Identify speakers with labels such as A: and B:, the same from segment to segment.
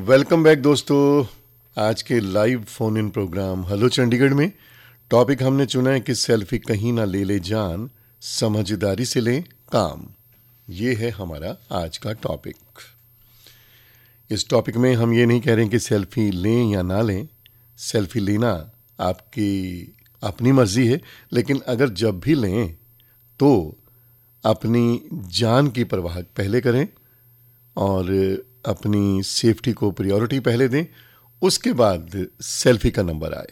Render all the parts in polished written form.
A: Welcome back दोस्तों। आज के live phone in programme hello Chandigarh में टॉपिक हमने चुना है कि सेल्फी कहीं ना ले ले जान, समझदारी से लें काम। ये है हमारा आज का टॉपिक। इस टॉपिक में हम ये नहीं कह रहे हैं कि सेल्फी लें या ना लें। सेल्फी लेना आपकी अपनी मर्जी है, लेकिन अगर जब भी लें तो अपनी जान की परवाह पहले करें और अपनी सेफ्टी को प्रायोरिटी पहले दें, उसके बाद सेल्फी का नंबर आए।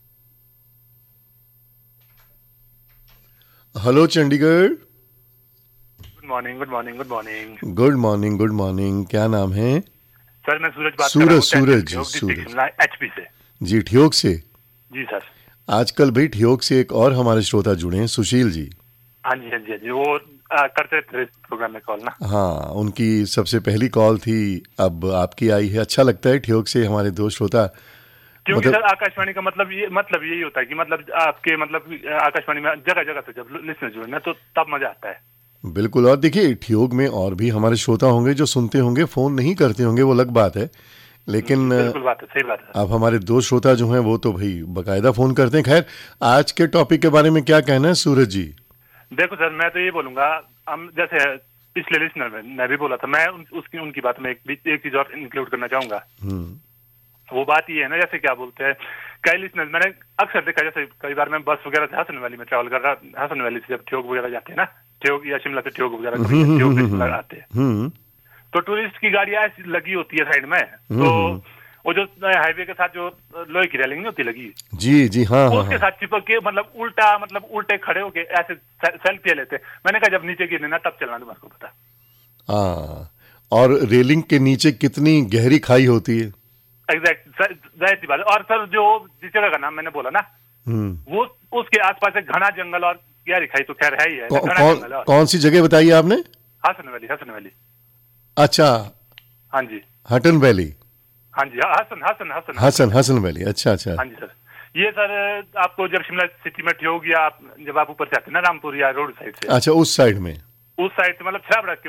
A: Hello Chandigarh.
B: Good morning good morning good morning
A: good morning good morning. क्या नाम है?
B: सर मैं सूरज बात कर रहा हूँ।
A: सूरज
B: एचपी से।
A: जी, ठियोग से।
B: जी सर।
A: आजकल भाई ठियोग से एक और हमारे श्रोता जुड़े हैं, सुशील जी।
B: हाँ जी हाँ जी हाँ जी, वो करते थे प्रोग्राम में कॉल ना।
A: हाँ, उनकी सबसे पहली कॉल थी, अब आपकी आई है। अच्छा लगता है ठियोग से हमारे दो श्रोता।
B: क्योंकि सर आकाशवाणी का मतलब यही होता है कि मतलब आपके मतलब आकाशवाणी में जगह जगह से जब लिसनर जुड़े ना तो तब मजा आता है।
A: बिल्कुल। और देखिए ठियोग में और भी हमारे श्रोता होंगे जो सुनते होंगे, फोन नहीं करते होंगे, वो अलग बात है, लेकिन
B: बिल्कुल बात है, सही बात है।
A: अब हमारे दो श्रोता जो हैं वो तो भाई बकायदा फोन करते हैं। खैर, आज के टॉपिक के बारे में क्या कहना है सूरज जी?
B: देखो सर, मैं तो ये बोलूंगा, हम जैसे पिछले लिसनर में मैं भी बोला था, मैं उनकी बात में एक चीज और इंक्लूड करना चाहूंगा। वो बात ये है ना, जैसे क्या बोलते हैं, कई लिसनर मैंने अक्सर देखा, जैसे कई बार मैं बस वगैरह से हसन वैली में ट्रैवल कर रहा, हसन वैली से जब ठियोग वगैरह जाते हैं ना, ठियोग या शिमला से ठियोग वगैरह ठियोग से शिमला आते हैं, तो टूरिस्ट की गाड़ियां लगी होती है साइड में, तो वो जो हाईवे के साथ जो लोहे की रेलिंग नहीं होती लगी,
A: जी जी हाँ,
B: उसके साथ चिपक के मतलब उल्टे खड़े होके ऐसे सेल्फी लेते। मैंने कहा जब नीचे गिरने ना तब चलना तुम्हारे को पता।
A: हाँ, और रेलिंग के नीचे कितनी गहरी खाई होती है।
B: एग्जैक्ट, जाहिर सी बात है। और सर जो जिस जगह का नाम मैंने बोला ना, वो उसके आसपास एक घना जंगल और गहरी खाई तो खैर है ही है।
A: कौन सी जगह बताइए आपने?
B: Hasan valley, Hasan valley.
A: अच्छा,
B: हाँ जी,
A: हटन वैली।
B: हाँ जी, हसन
A: वैली। अच्छा अच्छा।
B: हाँ जी सर। ये सर आपको जब शिमला सिटी में ठियोग या जब आप ऊपर से आते हैं ना, रामपुर या रोड साइड से,
A: अच्छा, उस साइड में,
B: उस साइड से मतलब छराबड़ा के